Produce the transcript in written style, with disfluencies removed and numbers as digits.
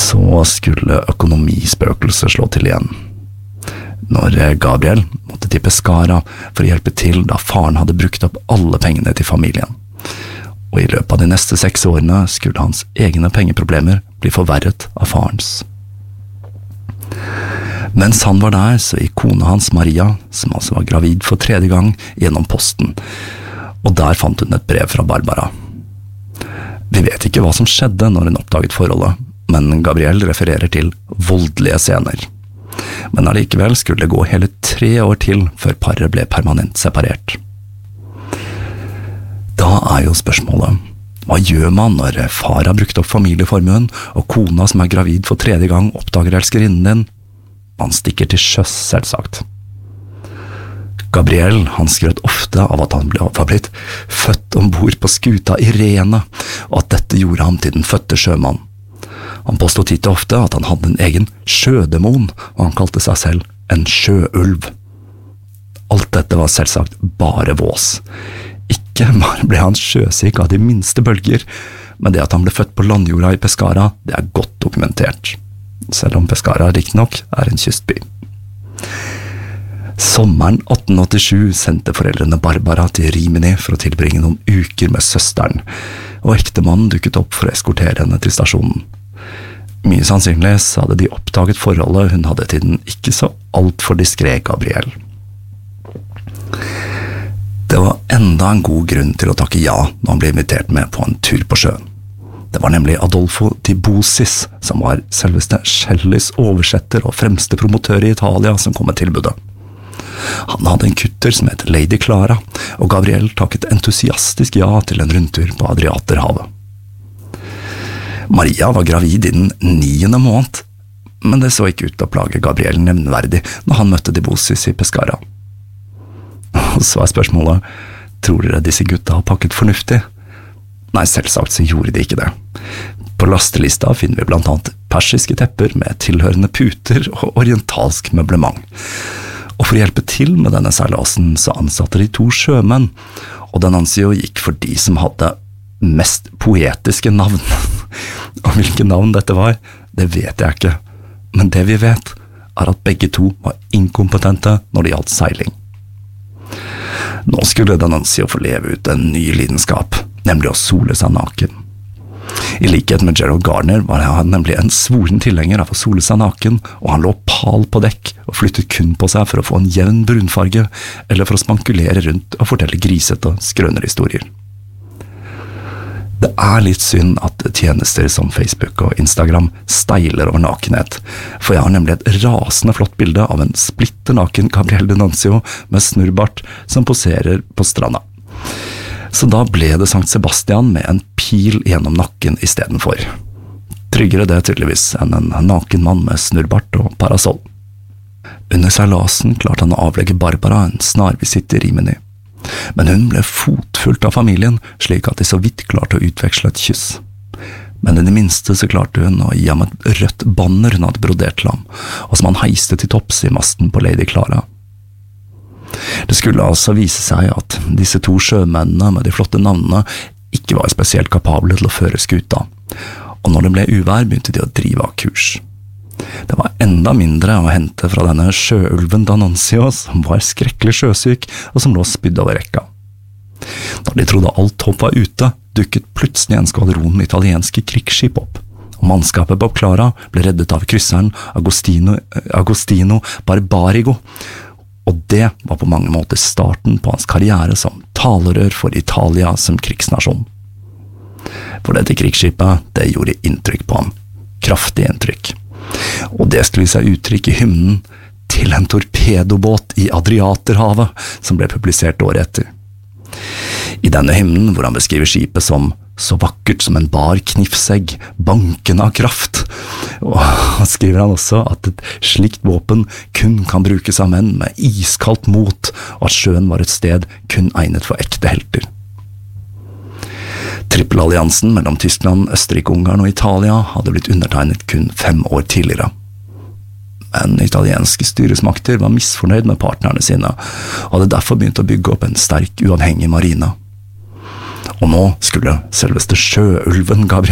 Så skulle økonomispøkelset slå til igjen. Når Gabriel måtte til Pescara for å hjelpe til da faren hadde brukt opp alle pengene til familien. Og i løpet av de neste 6 årene skulle hans egne pengeproblemer bli forverret av farens. Mens han var der, så gikk kona hans Maria, som altså var gravid for 3. gang, gjennom posten, og der fant hun et brev fra Barbara. Vi vet ikke hva som skjedde når hun oppdaget forholdet, men Gabriel refererer til voldelige scener. Men allikevel skulle det gå hele 3 år til før paret ble permanent separert. Da jo spørsmålet, hva gjør man når far har brukt opp familieformuen, og kona som gravid for 3. gang oppdager elskerinnen din? Man stikker til sjøs, selvsagt. Gabriel, han skrøt ofte av at han var blitt født ombord på skuta Irene, og at dette gjorde ham til den fødte sjømann. Han påstod titt og ofte at han hadde en egen sjødemon, og han kalte seg selv en sjøulv. Alt dette var selvsagt bare vås. Ikke bare ble han sjøsyk av de minste bølger, men det at han ble født på landjorda i Pescara, det godt dokumentert. Selv om Pescara riktignok en kystby. Sommeren 1887 sendte foreldrene Barbara til Rimini for å tilbringe noen uker med søsteren, og ektemannen dukket opp for å eskortere henne til stasjonen. Mye sannsynlig hadde de oppdaget forholdet hun hadde til den ikke så alt for diskret Gabriel. Det var enda en god grunn til å takke ja når han ble invitert med på en tur på sjøen. Det var nemlig Adolfo Tibosis, som var selveste Shelleys oversetter og fremste promotør i Italia, som kom med tilbudet. Han hadde en kutter som het Lady Clara, og Gabriel takket entusiastisk ja til en rundtur på Adriaterhavet. Maria var gravid i den 9. måned, men det så ikke ut til å plage Gabriel nevneverdig når han møtte Tibosis i Pescara. Og så spørsmålet, tror dere disse gutta har pakket fornuftig? Nei, selvsagt så gjorde de ikke det. På lastelista finner vi blant annet persiske tepper med tilhørende puter og orientalsk møblement. Og for å hjelpe til med denne seilasen så ansatte de 2 sjømenn, og den ansio gikk for de som hadde mest poetiske navn. Og hvilke navn dette var, det vet jeg ikke. Men det vi vet at begge 2 var inkompetente når det gjaldt seiling. Nå skulle D'Annunzio få leve ut en ny lidenskap, nemlig å sole seg naken. I likhet med Gerald Garner var han nemlig en svoren tilhenger av å sole seg naken, og han lå pal på dekk og flyttet kun på seg for å få en jevn brunfarge, eller for å spankulere rundt og fortelle grisete skrønerhistorier. Det litt synd at tjenester som Facebook og Instagram steiler over nakenhet, for jeg har nemlig et rasende flott bilde av en splitter naken Gabriel D'Annunzio med snurrbart som poserer på stranda. Så da ble det Sankt Sebastian med en pil gjennom nakken i stedet for. Tryggere det tydeligvis enn en naken mann med snurrbart og parasoll. Under seilasen klarte han å avlegge Barbara en snarvisitt i Rimini. Men hun ble fotfulgt av familien, slik at de så vidt klarte å utveksle et kyss. Men i det minste så klarte hun å gi ham et rødt banner hun hadde brodert til ham, og som han heiste til topps i masten på Lady Clara. Det skulle altså vise seg at disse 2 sjømennene med de flotte navnene ikke var spesielt kapable til å føre skuta, og når det ble uvær begynte de å drive av kurs. Det var enda mindre å hente fra denne sjøulven D'Annunzio, som var skrekkelig sjøsyk og som lå spydd over rekka. Når de trodde alt håp var ute, dukket plutselig en skvadron med italienske krigsskip opp, og mannskapet på Clara ble reddet av krysseren Agostino Barbarigo, og det var på mange måter starten på hans karriere som talerør for Italia som krigsnasjon. For dette krigsskipet, det gjorde inntrykk på ham, kraftig inntrykk. Og det skulle gi seg uttrykk i hymnen til en torpedobåt i Adriaterhavet, som ble publisert året etter. I denne hymnen, hvor han beskriver skipet som så vakkert som en bar knifsegg, bankende av kraft, og skriver han også at et slikt våpen kun kan brukes av menn med iskaldt mot, og at sjøen var et sted kun egnet for ekte helter. Trippelalliansen mellom Tyskland, Østerrike-Ungarn og Italia hadde blitt undertegnet kun 5 år tidligere. Men italienske styresmakter var misfornøyd med partnerne sine, og hadde derfor begynt å bygge opp en sterk, uavhengig marine. Og nå skulle selveste sjøulven Gabriel